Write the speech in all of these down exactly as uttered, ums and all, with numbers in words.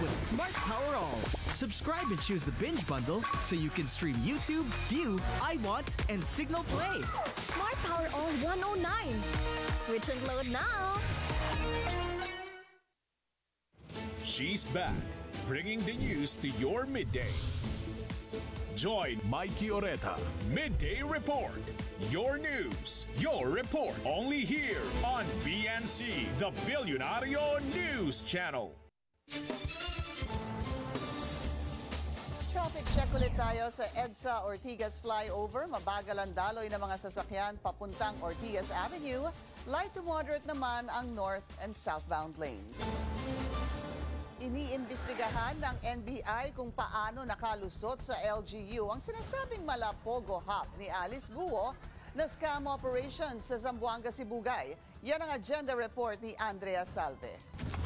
with Smart Power All. Subscribe and choose the binge bundle so you can stream YouTube, View, I Want, and Signal Play. Smart Power All one oh nine. Switch and load now. She's back, bringing the news to your midday. Join Mikey Oreta, Midday Report. Your news, your report, only here on B N C, the Billionario News Channel. Traffic check ulit tayo sa EDSA Ortigas Flyover. Mabagal ang daloy ng mga sasakyan papuntang Ortigas Avenue. Light to moderate naman ang north and southbound lanes. Iniimbestigahan ng N B I kung paano nakalusot sa L G U ang sinasabing Malapogo Hub ni Alice Guo na scam operation sa Zamboanga, Sibugay. Yan ang agenda report ni Andrea Salve.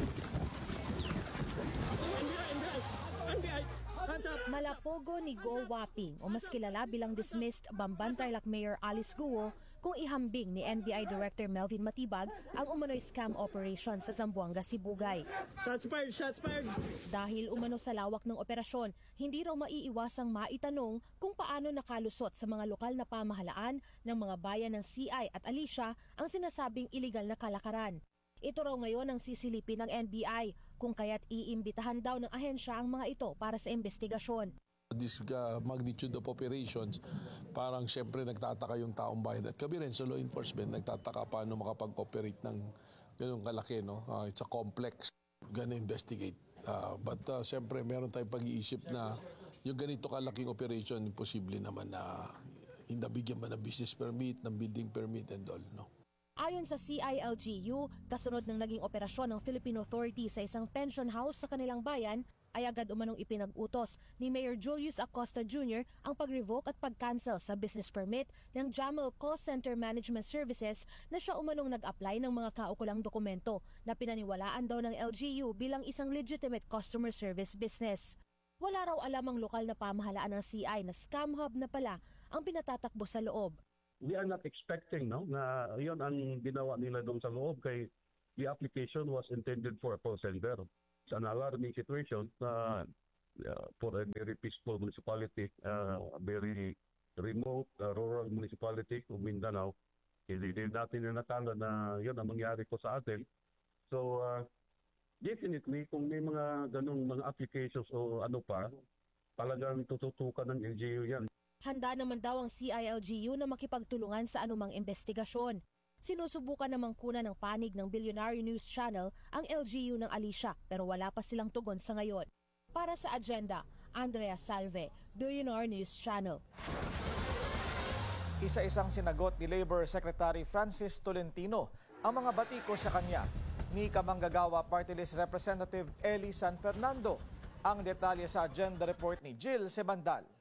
Malapogo ni Go Waping o mas kilala bilang dismissed Bamban Tarlac Mayor Alice Guo kung ihambing ni N B I Director Melvin Matibag ang umano'y scam operation sa Zamboanga, Sibugay. Shots fired! Shots fired! Dahil umano sa lawak ng operasyon, hindi raw maiiwasang maitanong kung paano nakalusot sa mga lokal na pamahalaan ng mga bayan ng C I at Alicia ang sinasabing iligal na kalakaran. Ito raw ngayon ang sisilipin ng N B I kung kaya't iimbitahan daw ng ahensya ang mga ito para sa investigasyon. This uh, magnitude of operations, parang siyempre nagtataka yung taong bayan at kami rin sa law enforcement nagtataka paano makapag-operate ng ganun kalaki. No? Uh, it's a complex, gonna investigate. Uh, but uh, siyempre meron tayong pag-iisip na yung ganito kalaking operation, imposible naman na indabigyan man ng business permit, ng building permit and all. No? Ayon sa C I L G U, kasunod ng naging operasyon ng Philippine Authority sa isang pension house sa kanilang bayan, ay agad umanong ipinag-utos ni Mayor Julius Acosta Junior ang pag-revoke at pag-cancel sa business permit ng Jamel Call Center Management Services na siya umanong nag-apply ng mga kaukulang dokumento na pinaniwalaan daw ng L G U bilang isang legitimate customer service business. Wala raw alam ang lokal na pamahalaan ng C I na scam hub na pala ang pinatatakbo sa loob. We are not expecting no, na yon ang ginawa nila doon sa loob kay the application was intended for a call center. It's an alarming situation uh, uh, for a very peaceful municipality, uh, a very remote, uh, rural municipality of Mindanao. Hindi din natin na natala na yun ang mangyari po sa atin. So, uh, definitely, kung may mga ganong mga applications o ano pa, talagang tututukan ng L G U yan. Handa naman daw ang C I L G U na makipagtulungan sa anumang investigasyon. Sinusubukan namang kunan ng panig ng Billionario News Channel ang L G U ng Alicia pero wala pa silang tugon sa ngayon. Para sa agenda, Andrea Salve, Billionaire News Channel. Isa-isang sinagot ni Labor Secretary Francis Tolentino ang mga batiko sa kanya ni Kamanggagawa Party List Representative Eli San Fernando. Ang detalye sa agenda report ni Jill Sebandal.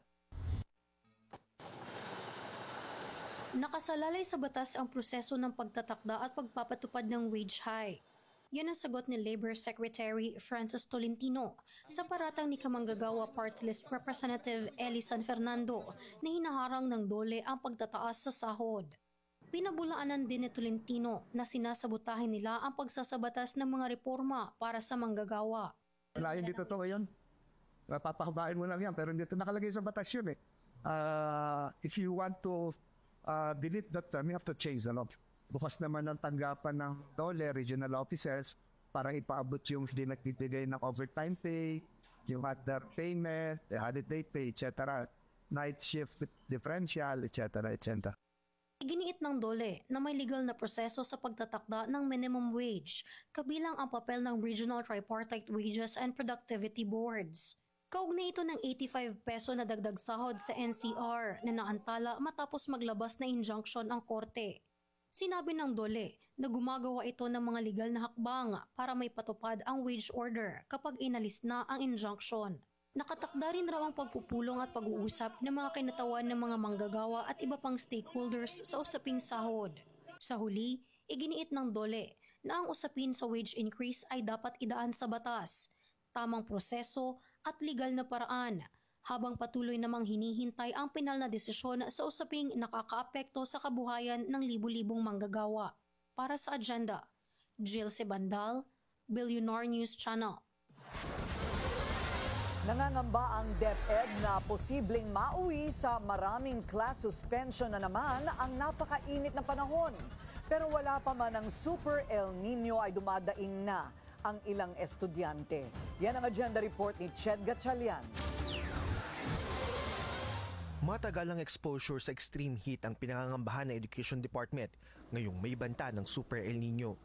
Nakasalalay sa batas ang proseso ng pagtatakda at pagpapatupad ng wage hike. Yan ang sagot ni Labor Secretary Francis Tolentino sa paratang ni Kamanggagawa Party List Representative Eli San Fernando na hinaharang ng dole ang pagtataas sa sahod. Pinabulaanan din ni Tolentino na sinasabotahin nila ang pagsasabatas ng mga reforma para sa manggagawa. Wala hindi totoo yun. Papahabain mo lang yan pero hindi ito nakalagay sa batas yun eh. Uh, if you want to Uh, delete that term, you have to change the law. Bukas naman ang tanggapan ng dole, regional officers, para ipaabot yung hindi nagbibigay ng overtime pay, yung other payment, the holiday pay, et cetera. Night shift differential, et cetera, et cetera. Iginiit ng dole na may legal na proseso sa pagtatakda ng minimum wage, kabilang ang papel ng Regional Tripartite Wages and Productivity Boards. Kaugnay ito ng eighty-five peso na dagdag sahod sa N C R na naantala matapos maglabas na injunction ang korte. Sinabi ng dole na gumagawa ito ng mga legal na hakbang para may patupad ang wage order kapag inalis na ang injunction. Nakatakda rin raw ang pagpupulong at pag-uusap ng mga kinatawan ng mga manggagawa at iba pang stakeholders sa usaping sahod. Sa huli, iginiit ng dole na ang usapin sa wage increase ay dapat idaan sa batas, tamang proseso at legal na paraan, habang patuloy namang hinihintay ang pinal na desisyon sa usaping nakakaapekto sa kabuhayan ng libu-libong manggagawa. Para sa agenda, Jill Sebandal, Billionaire News Channel. Nangangamba ang DepEd na posibleng mauwi sa maraming class suspension na naman ang napakainit na panahon. Pero wala pa man ang Super El Nino ay dumadaing na ang ilang estudyante. Yan ang agenda report ni Ched Gatchalian. Matagal ang exposure sa extreme heat ang pinangangambahan ng Education Department ngayong may banta ng Super El Nino.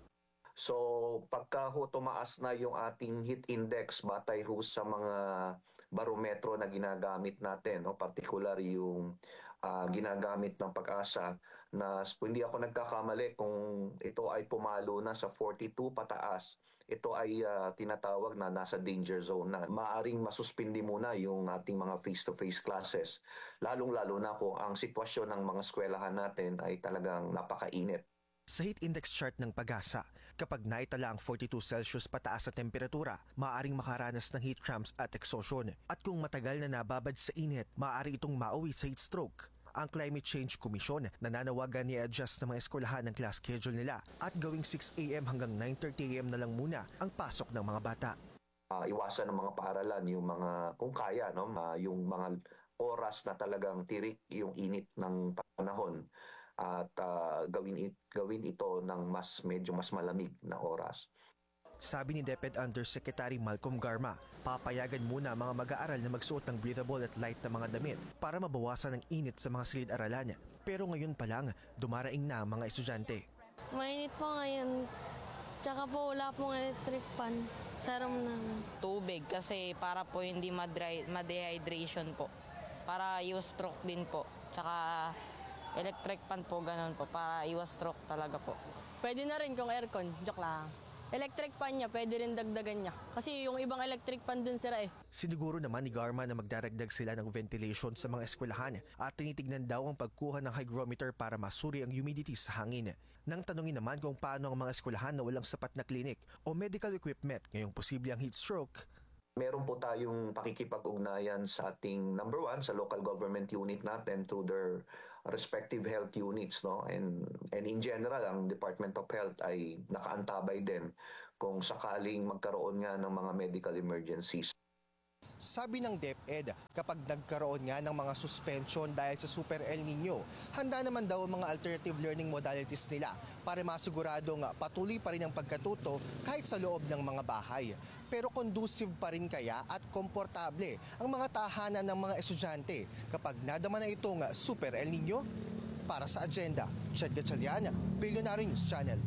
So pagka ho tumaas na yung ating heat index batay ho sa mga barometro na ginagamit natin, no, particular yung uh, ginagamit ng Pag-asa na hindi ako nagkakamali kung ito ay pumalo na sa forty-two pataas. Ito ay uh, tinatawag na nasa danger zone na. Maaring masuspindi muna yung ating mga face-to-face classes. Lalong-lalo na kung ang sitwasyon ng mga eskwelahan natin ay talagang napakainit. Sa heat index chart ng Pag-asa, kapag naitala ang forty-two Celsius pataas sa temperatura, maaaring makaranas ng heat cramps at exhaustion. At kung matagal na nababad sa init, maaari itong mauwi sa heat stroke. Ang Climate Change Commission nananawagan i-adjust ng mga eskwelahan ng class schedule nila at gawing six a.m. hanggang nine thirty a.m. na lang muna ang pasok ng mga bata. Uh, iwasan ng mga paaralan yung mga, kung kaya, no, uh, yung mga oras na talagang tirik yung init ng panahon. At uh, gawin, it, gawin ito ng mas medyo mas malamig na oras. Sabi ni DepEd Undersecretary Malcolm Garma, papayagan muna mga mag-aaral na magsuot ng breathable at light na mga damit para mabawasan ang init sa mga silid-aralan. Pero ngayon pa lang, dumaraing na ang mga estudyante. Mainit po ngayon, tsaka po wala pong electric fan sa room namin. Tubig kasi para po hindi ma-dry, ma-dehydration po. Para iwas stroke din po. Tsaka electric fan po, ganun po, para iwas stroke talaga po. Pwede na rin kung aircon, joke lang. Electric fan niya, pwede rin dagdagan niya. Kasi yung ibang electric fan dun sila eh. Siniguro naman ni Garma na magdaragdag sila ng ventilation sa mga eskwelahan at tinitignan daw ang pagkuha ng hygrometer para masuri ang humidity sa hangin. Nang tanungin naman kung paano ang mga eskwelahan na walang sapat na clinic o medical equipment ngayong posible ang heat stroke, meron po tayong pakikipag-ugnayan sa ating number one, sa local government unit natin through their respective health units, no? And, and in general, ang Department of Health ay nakaantabay din kung sakaling magkaroon nga ng mga medical emergencies. Sabi ng DepEd, kapag nagkaroon nga ng mga suspension dahil sa Super El Nino, handa naman daw ang mga alternative learning modalities nila para masiguradong patuloy pa rin ang pagkatuto kahit sa loob ng mga bahay. Pero conducive pa rin kaya at komportable ang mga tahanan ng mga estudyante kapag nadama na itong Super El Nino? Para sa agenda, Ched Gatchalian, Billionaire News Channel.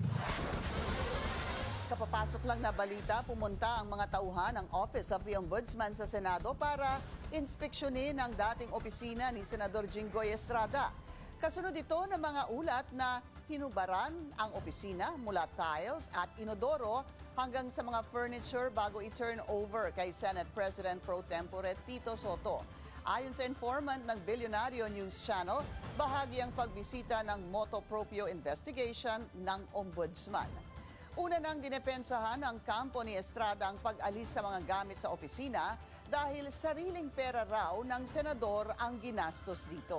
Kapapasok lang na balita, pumunta ang mga tauhan ng Office of the Ombudsman sa Senado para inspeksyonin ang dating opisina ni Senador Jinggoy Estrada. Kasunod ito ng mga ulat na hinubaran ang opisina mula tiles at inodoro hanggang sa mga furniture bago i-turn over kay Senate President Pro Tempore Tito Soto. Ayon sa informant ng Billionaire News Channel, bahagi ang pagbisita ng motu proprio investigation ng Ombudsman. Una nang dinepensahan ng kampo ni Estrada ang pag-alis sa mga gamit sa opisina dahil sariling pera raw ng senador ang ginastos dito.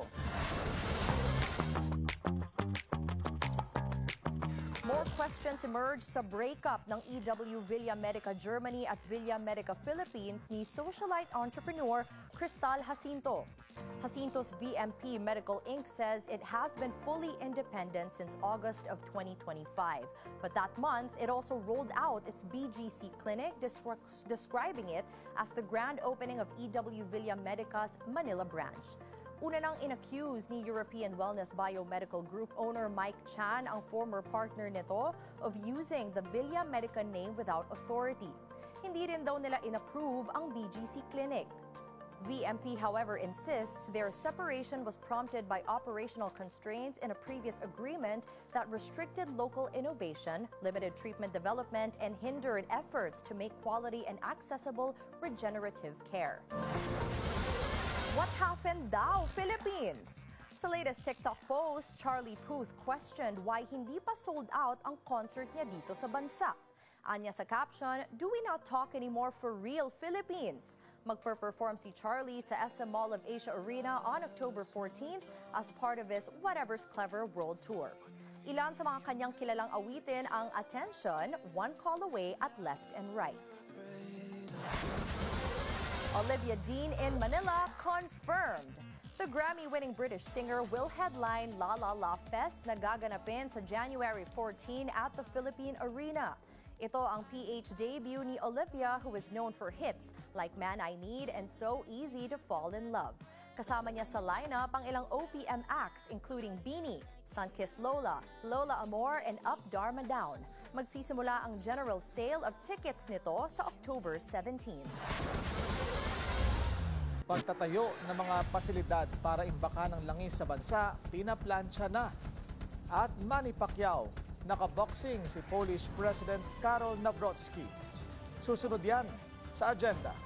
More questions emerged sa breakup ng E W Villa Medica Germany at Villa Medica Philippines ni socialite entrepreneur Cristal Jacinto. Jacinto's V M P Medical Incorporated says it has been fully independent since August of twenty twenty-five. But that month, it also rolled out its B G C clinic, describing it as the grand opening of E W Villa Medica's Manila branch. Una nang inaccuse ni European Wellness Biomedical Group owner Mike Chan, ang former partner nito, of using the Villa Medica name without authority. Hindi rin daw nila inapprove ang B G C clinic. V M P, however, insists their separation was prompted by operational constraints in a previous agreement that restricted local innovation, limited treatment development, and hindered efforts to make quality and accessible regenerative care. What happened daw, Philippines? Sa latest TikTok post, Charlie Puth questioned why hindi pa sold out ang concert niya dito sa bansa. Anya sa caption, "Do we not talk anymore for real, Philippines?" Magper-perform si Charlie sa S M Mall of Asia Arena on October fourteenth as part of his Whatever's Clever World Tour. Ilan sa mga kanyang kilalang awitin ang Attention, One Call Away at Left and Right. Olivia Dean in Manila confirmed. The Grammy-winning British singer will headline La La La Fest na gaganapin sa January fourteenth at the Philippine Arena. Ito ang P H debut ni Olivia, who is known for hits like Man I Need and So Easy to Fall in Love. Kasama niya sa lineup ang ilang O P M acts including Beanie, Sunkissed Lola, Lola Amor, and Up Dharma Down. Magsisimula ang general sale of tickets nito sa October seventeenth. Pagtatayo ng mga pasilidad para imbakan ng langis sa bansa, pinaplansya na. At Manny Pacquiao, nakaboxing si Polish President Karol Nawrocki. Susunod yan sa agenda.